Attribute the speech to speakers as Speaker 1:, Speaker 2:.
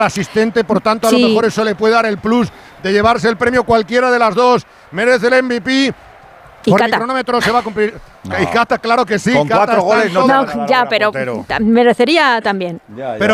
Speaker 1: asistente, por tanto a lo mejor eso le puede dar el plus de llevarse el premio. Cualquiera de las dos merece el MVP. Por mi cronómetro se va a cumplir. Y Cata, claro que sí.
Speaker 2: Con 4 goles no.
Speaker 3: No, ya, pero merecería también.
Speaker 1: Pero